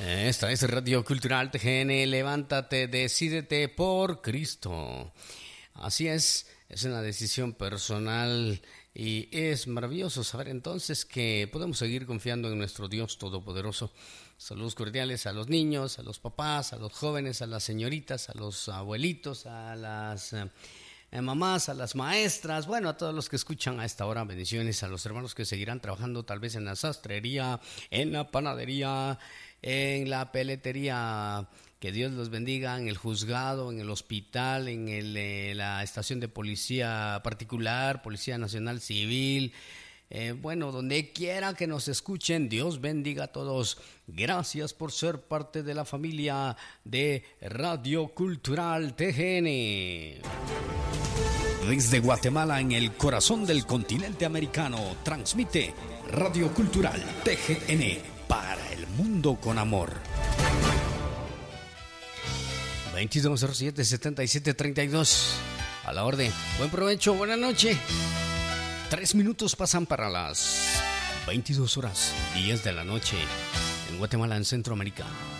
Esta es Radio Cultural TGN, levántate, decídete por Cristo. Así es una decisión personal y es maravilloso saber entonces que podemos seguir confiando en nuestro Dios Todopoderoso. Saludos cordiales a los niños, a los papás, a los jóvenes, a las señoritas, a los abuelitos, a las mamás, a las maestras, bueno, a todos los que escuchan a esta hora. Bendiciones a los hermanos que seguirán trabajando tal vez en la sastrería, en la panadería, en la peletería. Que Dios los bendiga, en el juzgado, en el hospital, en la estación de policía particular, Policía Nacional Civil. Bueno, donde quiera que nos escuchen, Dios bendiga a todos. Gracias por ser parte de la familia de Radio Cultural TGN. Desde Guatemala, en el corazón del continente americano, transmite Radio Cultural TGN para el mundo con amor. 2207-7732. A la orden. Buen provecho, buena noche. 3 minutos pasan para las 22 horas 10 de la noche en Guatemala, en Centroamérica.